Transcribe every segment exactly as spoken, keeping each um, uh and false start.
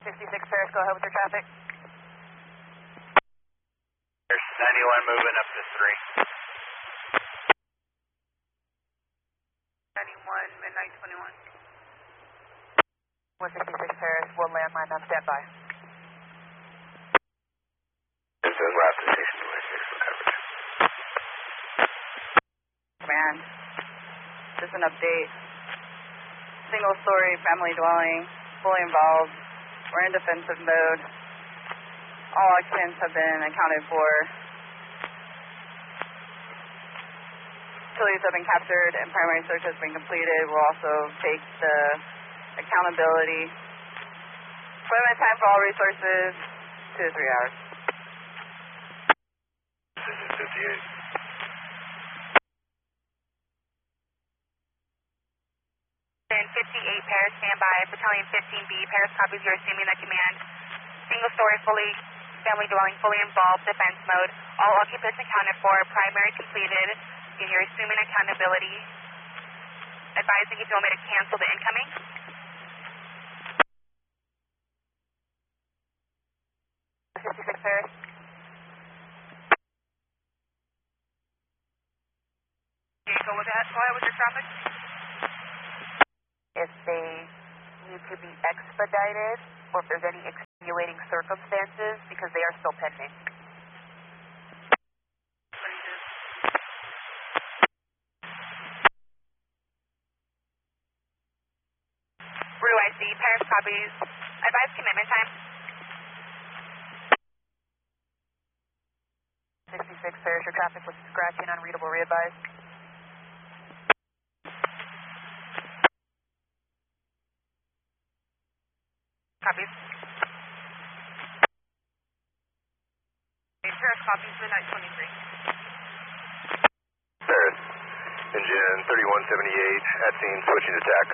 sixty-six Paris, go ahead with your traffic. There's ninety-one moving up to three. ninety-one, midnight twenty-one. one sixty-six Paris, one landline on standby. This is last station twenty-six for coverage. Command, just an update. Single story, family dwelling, fully involved. We're in defensive mode. All occupants have been accounted for. Utilities have been captured and primary search has been completed. We'll also take the accountability. Appointment time for all resources, two to three hours. Decision fifty-eight. fifty-eight Paris, standby. Battalion fifteen B, Paris copies. You're assuming that command. Single story, fully family dwelling, fully involved, defense mode. All occupants accounted for, primary completed, and you're assuming accountability. Advising if you want me to cancel the incoming. fifty-six Paris. Okay, go with that. Go ahead with your traffic. If they need to be expedited or if there's any extenuating circumstances because they are still pending. Blue I C, Paris copies. Advise commitment time. sixty-six Paris, your traffic was scratching, unreadable, re-advise. Copies. Paris copies, midnight twenty-three. Paris, engine thirty-one seventy-eight, at scene, switching to tack.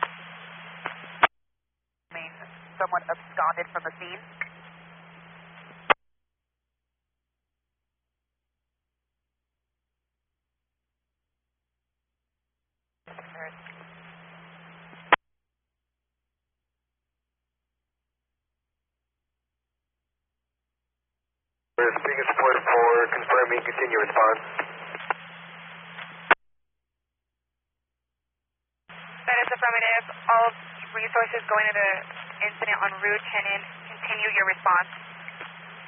I mean, someone absconded from the scene. Paris. Speaking support for confirming continue response. That is affirmative. All resources going into incident en route, Shannon, continue your response.